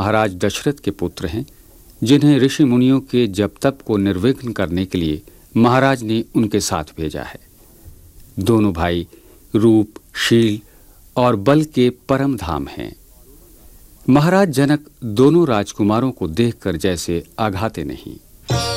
महाराज दशरथ के पुत्र हैं, जिन्हें ऋषि मुनियों के जप तप को निर्विघ्न करने के लिए महाराज ने उनके साथ भेजा है। दोनों भाई रूप, शील और बल के परम धाम हैं। महाराज जनक दोनों राजकुमारों को देखकर जैसे आघाते नहीं।